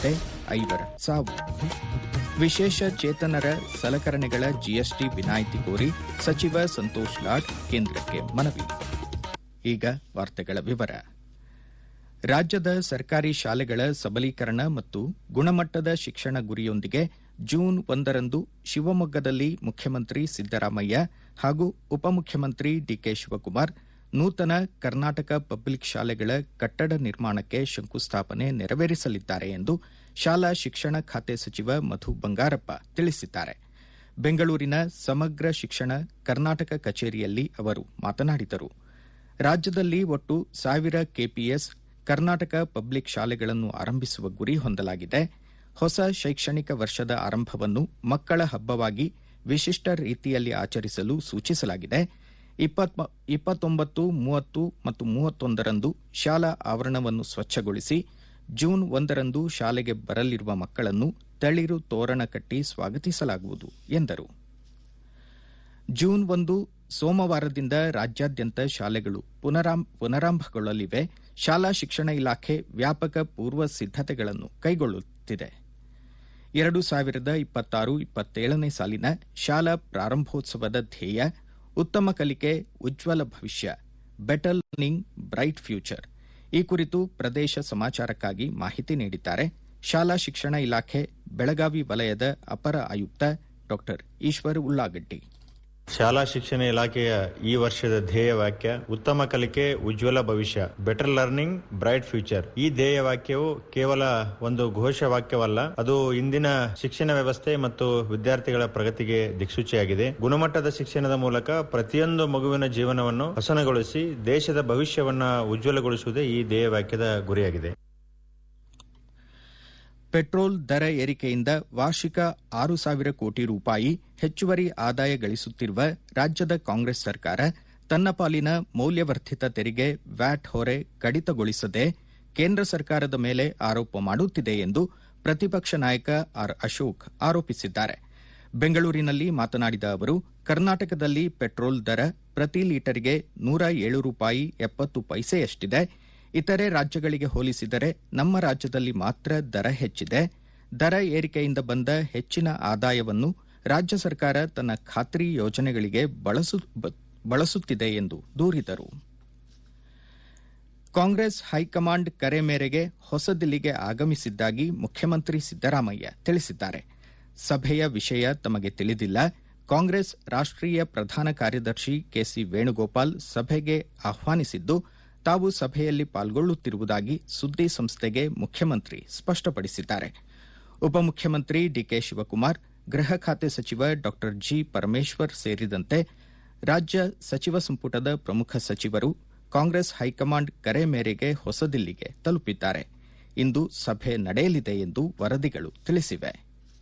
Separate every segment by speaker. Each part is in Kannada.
Speaker 1: ಸೇರಿದಂತೆ 5 ಸಾವು. ವಿಶೇಷ ಚೇತನರ ಸಲಕರಣೆಗಳ ಜಿಎಸ್ಟಿ ವಿನಾಯಿತಿ ಕೋರಿ ಸಚಿವ ಸಂತೋಷ್ ಲಾಡ್ ಕೇಂದ್ರಕ್ಕೆ ಮನವಿ. ಈಗ ವಾರ್ತೆಗಳ ವಿವರ. ರಾಜ್ಯದ ಸರ್ಕಾರಿ ಶಾಲೆಗಳ ಸಬಲೀಕರಣ ಮತ್ತು ಗುಣಮಟ್ಟದ ಶಿಕ್ಷಣ ಗುರಿಯೊಂದಿಗೆ ಜೂನ್ 1ರಂದು ಶಿವಮೊಗ್ಗದಲ್ಲಿ ಮುಖ್ಯಮಂತ್ರಿ ಸಿದ್ದರಾಮಯ್ಯ ಹಾಗೂ ಉಪಮುಖ್ಯಮಂತ್ರಿ ಡಿಕೆ ಶಿವಕುಮಾರ್ ನೂತನ ಕರ್ನಾಟಕ ಪಬ್ಲಿಕ್ ಶಾಲೆಗಳ ಕಟ್ಟಡ ನಿರ್ಮಾಣಕ್ಕೆ ಶಂಕುಸ್ಥಾಪನೆ ನೆರವೇರಿಸಲಿದ್ದಾರೆ ಎಂದು ಶಾಲಾ ಶಿಕ್ಷಣ ಖಾತೆ ಸಚಿವ ಮಧು ಬಂಗಾರಪ್ಪ ತಿಳಿಸಿದ್ದಾರೆ. ಬೆಂಗಳೂರಿನ ಸಮಗ್ರ ಶಿಕ್ಷಣ ಕರ್ನಾಟಕ ಕಚೇರಿಯಲ್ಲಿ ಅವರು ಮಾತನಾಡಿದರು. ರಾಜ್ಯದಲ್ಲಿ ಒಟ್ಟು 1000 ಕೆಪಿಎಸ್ ಕರ್ನಾಟಕ ಪಬ್ಲಿಕ್ ಶಾಲೆಗಳನ್ನು ಆರಂಭಿಸುವ ಗುರಿ ಹೊಂದಲಾಗಿದೆ. ಹೊಸ ಶೈಕ್ಷಣಿಕ ವರ್ಷದ ಆರಂಭವನ್ನು ಮಕ್ಕಳ ಹಬ್ಬವಾಗಿ ವಿಶಿಷ್ಟ ರೀತಿಯಲ್ಲಿ ಆಚರಿಸಲು ಸೂಚಿಸಲಾಗಿದೆ. 29, 30 ಮತ್ತು 31ರಂದು ಶಾಲಾ ಆವರಣವನ್ನು ಸ್ವಚ್ಛಗೊಳಿಸಿ ಜೂನ್ 1ರಂದು ಶಾಲೆಗೆ ಬರಲಿರುವ ಮಕ್ಕಳನ್ನು ತಳಿರು ತೋರಣ ಕಟ್ಟಿ ಸ್ವಾಗತಿಸಲಾಗುವುದು ಎಂದರು. ಜೂನ್ 1 ಸೋಮವಾರದಿಂದ ರಾಜ್ಯಾದ್ಯಂತ ಶಾಲೆಗಳು ಪುನರಾರಂಭಗೊಳ್ಳಲಿವೆ. ಶಾಲಾ ಶಿಕ್ಷಣ ಇಲಾಖೆ ವ್ಯಾಪಕ ಪೂರ್ವ ಸಿದ್ದತೆಗಳನ್ನು ಕೈಗೊಳ್ಳುತ್ತಿದೆ. 2026-27ನೇ ಸಾಲಿನ ಶಾಲಾ ಪ್ರಾರಂಭೋತ್ಸವದ ಧ್ಯೇಯ ಉತ್ತಮ ಕಲಿಕೆ, ಉಜ್ವಲ ಭವಿಷ್ಯ, ಬೆಟರ್ ಲರ್ನಿಂಗ್, ಬ್ರೈಟ್ ಫ್ಯೂಚರ್. ಈ ಕುರಿತು ಪ್ರದೇಶ ಸಮಾಚಾರಕ್ಕಾಗಿ ಮಾಹಿತಿ ನೀಡಿದ್ದಾರೆ ಶಾಲಾ ಶಿಕ್ಷಣ ಇಲಾಖೆ ಬೆಳಗಾವಿ ವಲಯದ ಅಪರ ಆಯುಕ್ತ ಡಾ ಈಶ್ವರ್ ಉಳ್ಳಾಗಡ್ಡಿ.
Speaker 2: ಶಾಲಾ ಶಿಕ್ಷಣ ಇಲಾಖೆಯ ಈ ವರ್ಷದ ಧ್ಯೇಯ ವಾಕ್ಯ ಉತ್ತಮ ಕಲಿಕೆ, ಉಜ್ವಲ ಭವಿಷ್ಯ, ಬೆಟರ್ ಲರ್ನಿಂಗ್, ಬ್ರೈಟ್ ಫ್ಯೂಚರ್. ಈ ಧ್ಯೇಯ ವಾಕ್ಯವು ಕೇವಲ ಒಂದು ಘೋಷ ವಾಕ್ಯವಲ್ಲ, ಅದು ಇಂದಿನ ಶಿಕ್ಷಣ ವ್ಯವಸ್ಥೆ ಮತ್ತು ವಿದ್ಯಾರ್ಥಿಗಳ ಪ್ರಗತಿಗೆ ದಿಕ್ಸೂಚಿಯಾಗಿದೆ. ಗುಣಮಟ್ಟದ ಶಿಕ್ಷಣದ ಮೂಲಕ ಪ್ರತಿಯೊಂದು ಮಗುವಿನ ಜೀವನವನ್ನು ಹಸನಗೊಳಿಸಿ ದೇಶದ ಭವಿಷ್ಯವನ್ನ ಉಜ್ವಲಗೊಳಿಸುವುದೇ ಈ ಧ್ಯೇಯ ವಾಕ್ಯದ ಗುರಿಯಾಗಿದೆ.
Speaker 1: ಪೆಟ್ರೋಲ್ ದರ ಏರಿಕೆಯಿಂದ ವಾರ್ಷಿಕ 6,000 ಕೋಟಿ ರೂಪಾಯಿ ಹೆಚ್ಚುವರಿ ಆದಾಯ ಗಳಿಸುತ್ತಿರುವ ರಾಜ್ಯದ ಕಾಂಗ್ರೆಸ್ ಸರ್ಕಾರ ತನ್ನ ಪಾಲಿನ ಮೌಲ್ಯವರ್ಧಿತ ತೆರಿಗೆ ವ್ಯಾಟ್ ಹೊರೆ ಕಡಿತಗೊಳಿಸದೆ ಕೇಂದ್ರ ಸರ್ಕಾರದ ಮೇಲೆ ಆರೋಪ ಮಾಡುತ್ತಿದೆ ಎಂದು ಪ್ರತಿಪಕ್ಷ ನಾಯಕ ಆರ್ ಅಶೋಕ್ ಆರೋಪಿಸಿದ್ದಾರೆ. ಬೆಂಗಳೂರಿನಲ್ಲಿ ಮಾತನಾಡಿದ ಅವರು, ಕರ್ನಾಟಕದಲ್ಲಿ ಪೆಟ್ರೋಲ್ ದರ ಪ್ರತಿ ಲೀಟರ್ಗೆ 107 ರೂಪಾಯಿ 70 ಪೈಸೆಯಷ್ಟಿದೆ. ಇತರೆ ರಾಜ್ಯಗಳಿಗೆ ಹೋಲಿಸಿದರೆ ನಮ್ಮ ರಾಜ್ಯದಲ್ಲಿ ಮಾತ್ರ ದರ ಹೆಚ್ಚಿದೆ. ದರ ಏರಿಕೆಯಿಂದ ಬಂದ ಹೆಚ್ಚಿನ ಆದಾಯವನ್ನು ರಾಜ್ಯ ಸರ್ಕಾರ ತನ್ನ ಖಾತ್ರಿ ಯೋಜನೆಗಳಿಗೆ ಬಳಸುತ್ತಿದೆ ಎಂದು ದೂರಿದರು. ಕಾಂಗ್ರೆಸ್ ಹೈಕಮಾಂಡ್ ಕರೆ ಮೇರೆಗೆ ಹೊಸದಿಲ್ಲಿಗೆ ಆಗಮಿಸಿದ್ದಾಗಿ ಮುಖ್ಯಮಂತ್ರಿ ಸಿದ್ದರಾಮಯ್ಯ ತಿಳಿಸಿದ್ದಾರೆ. ಸಭೆಯ ವಿಷಯ ತಮಗೆ ತಿಳಿದಿಲ್ಲ. ಕಾಂಗ್ರೆಸ್ ರಾಷ್ಟ್ರೀಯ ಪ್ರಧಾನ ಕಾರ್ಯದರ್ಶಿ ಕೆಸಿ ವೇಣುಗೋಪಾಲ್ ಸಭೆಗೆ ಆಹ್ವಾನಿಸಿದ್ದು, ತಾವು ಸಭೆಯಲ್ಲಿ ಪಾಲ್ಗೊಳ್ಳುತ್ತಿರುವುದಾಗಿ ಸುದ್ದಿ ಸಂಸ್ಥೆಗೆ ಮುಖ್ಯಮಂತ್ರಿ ಸ್ಪಷ್ಟಪಡಿಸಿದ್ದಾರೆ. ಉಪಮುಖ್ಯಮಂತ್ರಿ ಡಿಕೆ ಶಿವಕುಮಾರ್, ಗೃಹ ಖಾತೆ ಸಚಿವ ಡಾ ಜಿ ಪರಮೇಶ್ವರ್ ಸೇರಿದಂತೆ ರಾಜ್ಯ ಸಚಿವ ಸಂಪುಟದ ಪ್ರಮುಖ ಸಚಿವರು ಕಾಂಗ್ರೆಸ್ ಹೈಕಮಾಂಡ್ ಕರೆ ಮೇರೆಗೆ ಹೊಸದಿಲ್ಲಿಗೆ ತಲುಪಿದ್ದಾರೆ. ಇಂದು ಸಭೆ ನಡೆಯಲಿದೆ ಎಂದು ವರದಿಗಳು ತಿಳಿಸಿವೆ.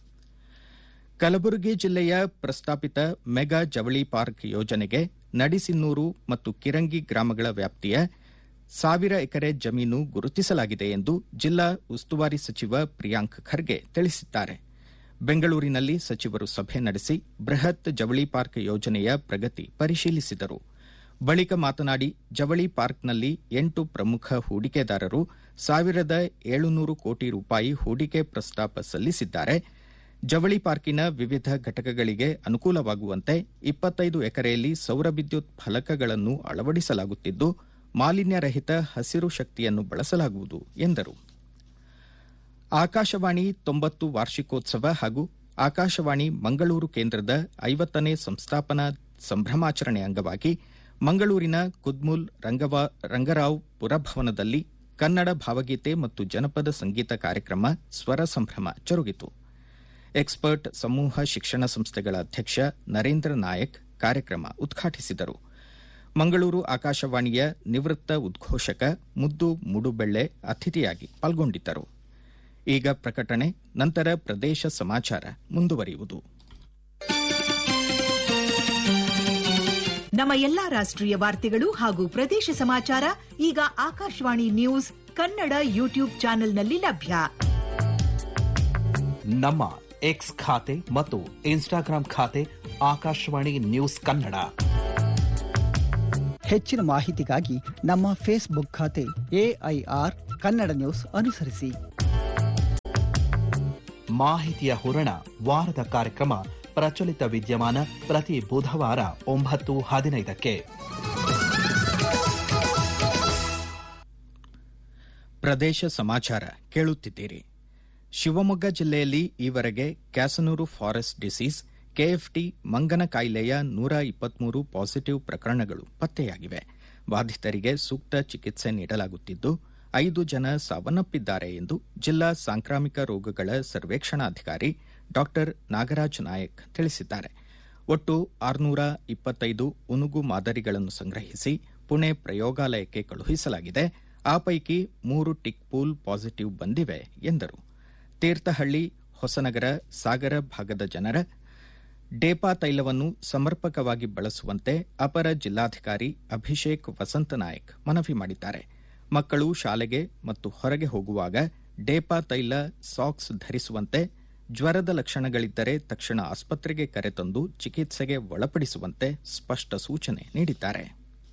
Speaker 1: ಕಲಬುರಗಿ ಜಿಲ್ಲೆಯ ಪ್ರಸ್ತಾಪಿತ ಮೆಗಾ ಜವಳಿ ಪಾರ್ಕ್ ಯೋಜನೆಗೆ ನಡಿಸಿನ್ನೂರು ಮತ್ತು ಕಿರಂಗಿ ಗ್ರಾಮಗಳ ವ್ಯಾಪ್ತಿಯ 1000 ಎಕರೆ ಜಮೀನು ಗುರುತಿಸಲಾಗಿದೆ ಎಂದು ಜಿಲ್ಲಾ ಉಸ್ತುವಾರಿ ಸಚಿವ ಪ್ರಿಯಾಂಕ್ ಖರ್ಗೆ ತಿಳಿಸಿದ್ದಾರೆ. ಬೆಂಗಳೂರಿನಲ್ಲಿ ಸಚಿವರು ಸಭೆ ನಡೆಸಿ ಬೃಹತ್ ಜವಳಿ ಪಾರ್ಕ್ ಯೋಜನೆಯ ಪ್ರಗತಿ ಪರಿಶೀಲಿಸಿದರು. ಬಳಿಕ ಮಾತನಾಡಿ, ಜವಳಿ ಪಾರ್ಕ್ನಲ್ಲಿ 8 ಪ್ರಮುಖ ಹೂಡಿಕೆದಾರರು 1,700 ಕೋಟಿ ರೂಪಾಯಿ ಹೂಡಿಕೆ ಪ್ರಸ್ತಾಪ ಸಲ್ಲಿಸಿದ್ದಾರೆ. ಜವಳಿ ಪಾರ್ಕಿನ ವಿವಿಧ ಘಟಕಗಳಿಗೆ ಅನುಕೂಲವಾಗುವಂತೆ 25 ಎಕರೆಯಲ್ಲಿ ಸೌರ ವಿದ್ಯುತ್ ಫಲಕಗಳನ್ನು ಅಳವಡಿಸಲಾಗುತ್ತಿದ್ದು, ಮಾಲಿನ್ಯರಹಿತ ಹಸಿರು ಶಕ್ತಿಯನ್ನು ಬಳಸಲಾಗುವುದು ಎಂದರು. ಆಕಾಶವಾಣಿ 90 ವಾರ್ಷಿಕೋತ್ಸವ ಹಾಗೂ ಆಕಾಶವಾಣಿ ಮಂಗಳೂರು ಕೇಂದ್ರದ 50ನೇ ಸಂಸ್ಥಾಪನಾ ಸಂಭ್ರಮಾಚರಣೆ ಅಂಗವಾಗಿ ಮಂಗಳೂರಿನ ಕುದ್ಮುಲ್ ರಂಗರಾವ್ ಪುರಭವನದಲ್ಲಿ ಕನ್ನಡ ಭಾವಗೀತೆ ಮತ್ತು ಜನಪದ ಸಂಗೀತ ಕಾರ್ಯಕ್ರಮ ಸ್ವರ ಸಂಭ್ರಮ ಜರುಗಿತು. ಎಕ್ಸ್ಪರ್ಟ್ ಸಮೂಹ ಶಿಕ್ಷಣ ಸಂಸ್ಥೆಗಳ ಅಧ್ಯಕ್ಷ ನರೇಂದ್ರ ನಾಯಕ್ ಕಾರ್ಯಕ್ರಮ ಉದ್ಘಾಟಿಸಿದರು. ಮಂಗಳೂರು ಆಕಾಶವಾಣಿಯ ನಿವೃತ್ತ ಉದ್ಘೋಷಕ ಮುದ್ದು ಮುಡುಬೆಳ್ಳೆ ಅತಿಥಿಯಾಗಿ ಪಾಲ್ಗೊಂಡಿದ್ದರು. ಈಗ ಪ್ರಕಟಣೆ, ನಂತರ ಪ್ರದೇಶ ಸಮಾಚಾರ ಮುಂದುವರಿಯುವುದು.
Speaker 3: ನಮ್ಮ ಎಲ್ಲಾ ರಾಷ್ಟ್ರೀಯ ವಾರ್ತೆಗಳು ಹಾಗೂ ಪ್ರದೇಶ ಸಮಾಚಾರ ಈಗ ಆಕಾಶವಾಣಿ ನ್ಯೂಸ್ ಕನ್ನಡ ಯೂಟ್ಯೂಬ್ ಚಾನೆಲ್ನಲ್ಲಿ ಲಭ್ಯ.
Speaker 4: ನಮ್ಮ ಎಕ್ಸ್ ಖಾತೆ ಮತ್ತು ಇನ್ಸ್ಟಾಗ್ರಾಂ ಖಾತೆ ಆಕಾಶವಾಣಿ ನ್ಯೂಸ್ ಕನ್ನಡ.
Speaker 5: ಹೆಚ್ಚಿನ ಮಾಹಿತಿಗಾಗಿ ನಮ್ಮ ಫೇಸ್ಬುಕ್ ಖಾತೆ AIR ಕನ್ನಡ ನ್ಯೂಸ್ ಅನುಸರಿಸಿ.
Speaker 4: ಮಾಹಿತಿಯ ಹೂರಣ ವಾರದ ಕಾರ್ಯಕ್ರಮ ಪ್ರಚಲಿತ ವಿದ್ಯಮಾನ ಪ್ರತಿ ಬುಧವಾರ 9:15ಕ್ಕೆ.
Speaker 1: ಪ್ರದೇಶ ಸಮಾಚಾರ ಕೇಳುತ್ತಿದ್ದೀರಿ. ಶಿವಮೊಗ್ಗ ಜಿಲ್ಲೆಯಲ್ಲಿ ಈವರೆಗೆ ಕ್ಯಾಸನೂರು ಫಾರೆಸ್ಟ್ ಡಿಸೀಸ್ ಕೆಎಫ್ಟಿ ಮಂಗನ ಕಾಯಿಲೆಯ 123 ಪಾಸಿಟಿವ್ ಪ್ರಕರಣಗಳು ಪತ್ತೆಯಾಗಿವೆ. ಬಾಧಿತರಿಗೆ ಸೂಕ್ತ ಚಿಕಿತ್ಸೆ ನೀಡಲಾಗುತ್ತಿದ್ದು 5 ಜನ ಸಾವನ್ನಪ್ಪಿದ್ದಾರೆ ಎಂದು ಜಿಲ್ಲಾ ಸಾಂಕ್ರಾಮಿಕ ರೋಗಗಳ ಸರ್ವೇಕ್ಷಣಾಧಿಕಾರಿ ಡಾ ನಾಗರಾಜ್ ನಾಯಕ್ ತಿಳಿಸಿದ್ದಾರೆ. ಒಟ್ಟು 625 ಉನುಗು ಮಾದರಿಗಳನ್ನು ಸಂಗ್ರಹಿಸಿ ಪುಣೆ ಪ್ರಯೋಗಾಲಯಕ್ಕೆ ಕಳುಹಿಸಲಾಗಿದೆ. ಆ ಪೈಕಿ 3 ಟಿಕ್ ಪೂಲ್ ಪಾಸಿಟಿವ್ ಬಂದಿವೆ ಎಂದರು. ತೀರ್ಥಹಳ್ಳಿ, ಹೊಸನಗರ, ಸಾಗರ ಭಾಗದ ಜನರ ಡೇಪಾ ತೈಲವನ್ನು ಸಮರ್ಪಕವಾಗಿ ಬಳಸುವಂತೆ ಅಪರ ಜಿಲ್ಲಾಧಿಕಾರಿ ಅಭಿಷೇಕ್ ವಸಂತನಾಯಕ್ ಮನವಿ ಮಾಡಿದ್ದಾರೆ. ಮಕ್ಕಳು ಶಾಲೆಗೆ ಮತ್ತು ಹೊರಗೆ ಹೋಗುವಾಗ ಡೇಪಾ ತೈಲ ಸಾಕ್ಸ್ ಧರಿಸುವಂತೆ, ಜ್ವರದ ಲಕ್ಷಣಗಳಿದ್ದರೆ ತಕ್ಷಣ ಆಸ್ಪತ್ರೆಗೆ ಕರೆತಂದು ಚಿಕಿತ್ಸೆಗೆ ಒಳಪಡಿಸುವಂತೆ ಸ್ಪಷ್ಟ ಸೂಚನೆ ನೀಡಿದ್ದಾರೆ.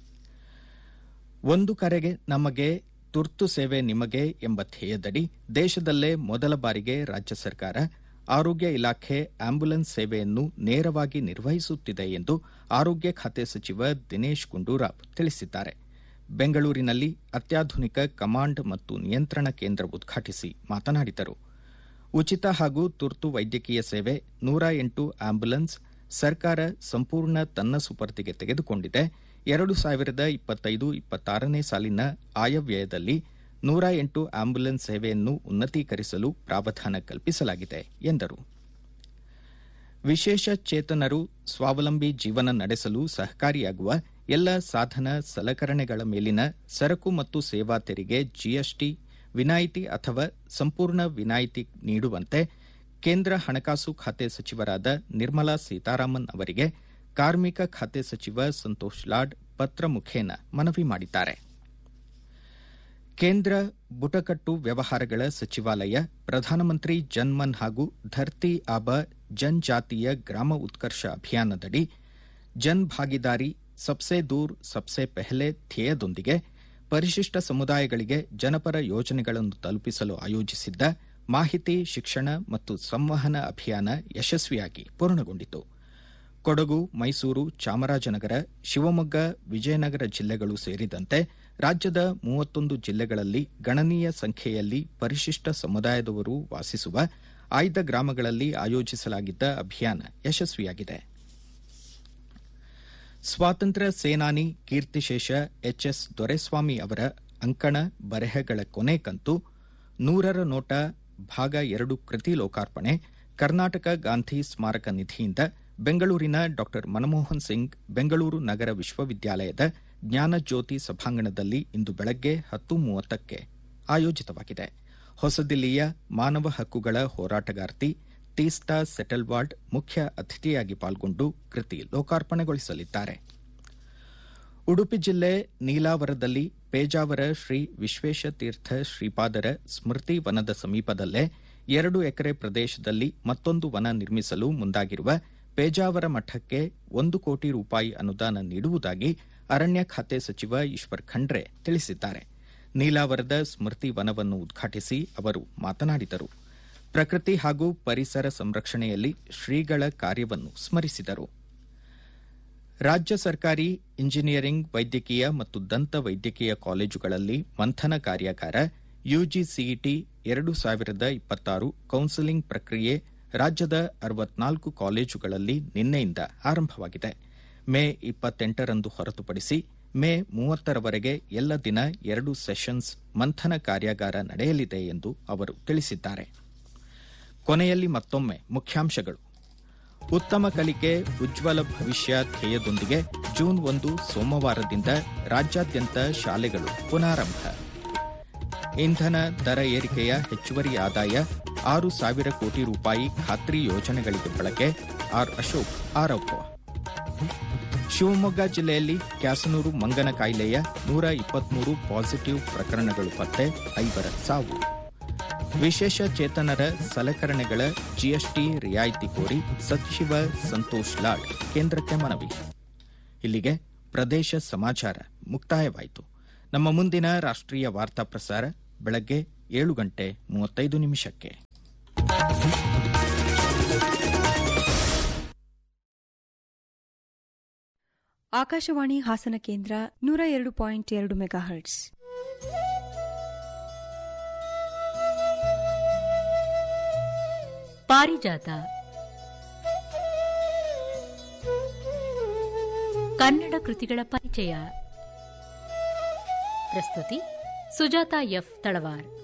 Speaker 1: ಒಂದು ಕರೆಗೆ ನಮಗೆ, ತುರ್ತು ಸೇವೆ ನಿಮಗೆ ಎಂಬ ಧ್ಯೇಯದಡಿ ದೇಶದಲ್ಲೇ ಮೊದಲ ಬಾರಿಗೆ ರಾಜ್ಯ ಸರ್ಕಾರ ಆರೋಗ್ಯ ಇಲಾಖೆ ಆಂಬ್ಯುಲೆನ್ಸ್ ಸೇವೆಯನ್ನು ನೇರವಾಗಿ ನಿರ್ವಹಿಸುತ್ತಿದೆ ಎಂದು ಆರೋಗ್ಯ ಖಾತೆ ಸಚಿವ ದಿನೇಶ್ ಗುಂಡೂರಾವ್ ತಿಳಿಸಿದ್ದಾರೆ. ಬೆಂಗಳೂರಿನಲ್ಲಿ ಅತ್ಯಾಧುನಿಕ ಕಮಾಂಡ್ ಮತ್ತು ನಿಯಂತ್ರಣ ಕೇಂದ್ರ ಉದ್ಘಾಟಿಸಿ ಮಾತನಾಡಿದರು. ಉಚಿತ ಹಾಗೂ ತುರ್ತು ವೈದ್ಯಕೀಯ ಸೇವೆ 108 ಆಂಬ್ಯುಲೆನ್ಸ್ ಸರ್ಕಾರ ಸಂಪೂರ್ಣ ತನ್ನ ಸುಪರ್ದಿಗೆ ತೆಗೆದುಕೊಂಡಿದೆ. 2025-26ನೇ ಸಾಲಿನ ಆಯವ್ಯಯದಲ್ಲಿ 108 ಆಂಬ್ಯುಲೆನ್ಸ್ ಸೇವೆಯನ್ನು ಉನ್ನತೀಕರಿಸಲು ಪ್ರಾವಧಾನ ಕಲ್ಪಿಸಲಾಗಿದೆ ಎಂದರು. ವಿಶೇಷ ಚೇತನರು ಸ್ವಾವಲಂಬಿ ಜೀವನ ನಡೆಸಲು ಸಹಕಾರಿಯಾಗುವ ಎಲ್ಲ ಸಾಧನ ಸಲಕರಣೆಗಳ ಮೇಲಿನ ಸರಕು ಮತ್ತು ಸೇವಾ ತೆರಿಗೆ ಜಿಎಸ್ಟಿ ವಿನಾಯಿತಿ ಅಥವಾ ಸಂಪೂರ್ಣ ವಿನಾಯಿತಿ ನೀಡುವಂತೆ ಕೇಂದ್ರ ಹಣಕಾಸು ಖಾತೆ ಸಚಿವರಾದ ನಿರ್ಮಲಾ ಸೀತಾರಾಮನ್ ಅವರಿಗೆ ಕಾರ್ಮಿಕ ಖಾತೆ ಸಚಿವ ಸಂತೋಷ್ ಲಾಡ್ ಪತ್ರ ಮುಖೇನ ಮನವಿ ಮಾಡಿದ್ದಾರೆ. ಕೇಂದ್ರ ಬುಟಕಟ್ಟು ವ್ಯವಹಾರಗಳ ಸಚಿವಾಲಯ ಪ್ರಧಾನಮಂತ್ರಿ ಜನ್ಮನ್ ಹಾಗೂ ಧರ್ತಿ ಆಬ ಜನಜಾತೀಯ ಗ್ರಾಮ ಉತ್ಕರ್ಷ ಅಭಿಯಾನದಡಿ ಜನ್ ಭಾಗಿದಾರಿ ಸಬ್ಸೆ ದೂರ್ ಸಬ್ಸೆ ಪೆಹಲೆ ಧ್ಯೇಯದೊಂದಿಗೆ ಪರಿಶಿಷ್ಟ ಸಮುದಾಯಗಳಿಗೆ ಜನಪರ ಯೋಜನೆಗಳನ್ನು ತಲುಪಿಸಲು ಆಯೋಜಿಸಿದ್ದ ಮಾಹಿತಿ, ಶಿಕ್ಷಣ ಮತ್ತು ಸಂವಹನ ಅಭಿಯಾನ ಯಶಸ್ವಿಯಾಗಿ ಪೂರ್ಣಗೊಂಡಿತು. ಕೊಡಗು, ಮೈಸೂರು, ಚಾಮರಾಜನಗರ, ಶಿವಮೊಗ್ಗ, ವಿಜಯನಗರ ಜಿಲ್ಲೆಗಳು ಸೇರಿದಂತೆ ರಾಜ್ಯದ 31 ಜಿಲ್ಲೆಗಳಲ್ಲಿ ಗಣನೀಯ ಸಂಖ್ಯೆಯಲ್ಲಿ ಪರಿಶಿಷ್ಟ ಸಮುದಾಯದವರು ವಾಸಿಸುವ ಆಯ್ದ ಗ್ರಾಮಗಳಲ್ಲಿ ಆಯೋಜಿಸಲಾಗಿದ್ದ ಅಭಿಯಾನ ಯಶಸ್ವಿಯಾಗಿದೆ. ಸ್ವಾತಂತ್ರ್ಯ ಸೇನಾನಿ ಕೀರ್ತಿಶೇಷ ಎಚ್ಎಸ್ ದೊರೆಸ್ವಾಮಿ ಅವರ ಅಂಕಣ ಬರೆಹಗಳ ಕೊನೆ ಕಂತು 100ರ ನೋಟ ಭಾಗ 2 ಕೃತಿ ಲೋಕಾರ್ಪಣೆ ಕರ್ನಾಟಕ ಗಾಂಧಿ ಸ್ಮಾರಕ ನಿಧಿಯಿಂದ ಬೆಂಗಳೂರಿನ ಡಾ ಮನಮೋಹನ್ ಸಿಂಗ್ ಬೆಂಗಳೂರು ನಗರ ವಿಶ್ವವಿದ್ಯಾಲಯದ ಜ್ಞಾನಜ್ಯೋತಿ ಸಭಾಂಗಣದಲ್ಲಿ ಇಂದು ಬೆಳಗ್ಗೆ 10:30ಕ್ಕೆ ಆಯೋಜಿತವಾಗಿದೆ. ಹೊಸದಿಲ್ಲಿಯ ಮಾನವ ಹಕ್ಕುಗಳ ಹೋರಾಟಗಾರ್ತಿ ತೀಸ್ತಾ ಸೆಟಲ್ವಾರ್ಡ್ ಮುಖ್ಯ ಅತಿಥಿಯಾಗಿ ಪಾಲ್ಗೊಂಡು ಕೃತಿ ಲೋಕಾರ್ಪಣೆಗೊಳಿಸಲಿದ್ದಾರೆ. ಉಡುಪಿ ಜಿಲ್ಲೆ ನೀಲಾವರದಲ್ಲಿ ಪೇಜಾವರ ಶ್ರೀ ವಿಶ್ವೇಶತೀರ್ಥ ಶ್ರೀಪಾದರ ಸ್ಮೃತಿ ವನದ ಸಮೀಪದಲ್ಲೇ 2 ಎಕರೆ ಪ್ರದೇಶದಲ್ಲಿ ಮತ್ತೊಂದು ವನ ನಿರ್ಮಿಸಲು ಮುಂದಾಗಿರುವ ಪೇಜಾವರ ಮಠಕ್ಕೆ 1 ಕೋಟಿ ರೂಪಾಯಿ ಅನುದಾನ ನೀಡುವುದಾಗಿ ಅರಣ್ಯ ಖಾತೆ ಸಚಿವ ಈಶ್ವರ್ ಖಂಡ್ರೆ ತಿಳಿಸಿದ್ದಾರೆ. ನೀಲಾವರದ ಸ್ಮೃತಿ ವನವನ್ನು ಉದ್ಘಾಟಿಸಿ ಅವರು ಮಾತನಾಡಿದರು. ಪ್ರಕೃತಿ ಹಾಗೂ ಪರಿಸರ ಸಂರಕ್ಷಣೆಯಲ್ಲಿ ಶ್ರೀಗಳ ಕಾರ್ಯವನ್ನು ಸ್ಮರಿಸಿದರು. ರಾಜ್ಯ ಸರ್ಕಾರಿ ಇಂಜಿನಿಯರಿಂಗ್, ವೈದ್ಯಕೀಯ ಮತ್ತು ದಂತ ವೈದ್ಯಕೀಯ ಕಾಲೇಜುಗಳಲ್ಲಿ ಮಂಥನ ಕಾರ್ಯಾಗಾರ ಯುಜಿಸಿಇಟಿ 2026 ಕೌನ್ಸೆಲಿಂಗ್ ಪ್ರಕ್ರಿಯೆ ರಾಜ್ಯದ 64 ಕಾಲೇಜುಗಳಲ್ಲಿ ನಿನ್ನೆಯಿಂದ ಆರಂಭವಾಗಿದೆ. ಮೇ 28ರಂದು ಹೊರತುಪಡಿಸಿ ಮೇ 30ರವರೆಗೆ ಎಲ್ಲ ದಿನ 2 ಸೆಷನ್ಸ್ ಮಂಥನ ಕಾರ್ಯಾಗಾರ ನಡೆಯಲಿದೆ ಎಂದು ಅವರು ತಿಳಿಸಿದ್ದಾರೆ. ಕೊನೆಯಲ್ಲಿ ಮತ್ತೊಮ್ಮೆ ಮುಖ್ಯಾಂಶಗಳು. ಉತ್ತಮ ಕಲಿಕೆ, ಉಜ್ವಲ ಭವಿಷ್ಯ ಧ್ಯೇಯದೊಂದಿಗೆ ಜೂನ್ 1 ಸೋಮವಾರದಿಂದ ರಾಜ್ಯಾದ್ಯಂತ ಶಾಲೆಗಳು ಪುನಾರಂಭ. ಇಂಧನ ದರ ಏರಿಕೆಯ ಹೆಚ್ಚುವರಿ ಆದಾಯ 6,000 ಕೋಟಿ ರೂಪಾಯಿ ಖಾತ್ರಿ ಯೋಜನೆಗಳಿಗೆ ಬಳಕೆ ಆರ್ ಅಶೋಕ್ ಆರೋಪ. ಶಿವಮೊಗ್ಗ ಜಿಲ್ಲೆಯಲ್ಲಿ ಕ್ಯಾಸನೂರು ಮಂಗನ ಕಾಯಿಲೆಯ 123 ಪಾಸಿಟಿವ್ ಪ್ರಕರಣಗಳು ಪತ್ತೆ, 5 ಸಾವು. ವಿಶೇಷ ಚೇತನರ ಸಲಕರಣೆಗಳ ಜಿಎಸ್ಟಿ ರಿಯಾಯಿತಿ ಕೋರಿ ಸಚಿವ ಸಂತೋಷ್ ಲಾಡ್ ಕೇಂದ್ರಕ್ಕೆ ಮನವಿ. ಇಲ್ಲಿಗೆ ಪ್ರದೇಶ ಸಮಾಚಾರ ಮುಕ್ತಾಯವಾಯಿತು. ನಮ್ಮ ಮುಂದಿನ ರಾಷ್ಟ್ರೀಯ ವಾರ್ತಾ ಪ್ರಸಾರ ಬೆಳಗ್ಗೆ 7:35
Speaker 6: ಆಕಾಶವಾಣಿ ಹಾಸನ ಕೇಂದ್ರ 102.2 ಮೆಗಾಹರ್ಟ್ಸ್.
Speaker 7: ಪಾರಿಜಾತ ಕನ್ನಡ ಕೃತಿಗಳ ಪರಿಚಯ. ಪ್ರಸ್ತುತಿ ಸುಜಾತ ಎಫ್ ತಳವಾರ್.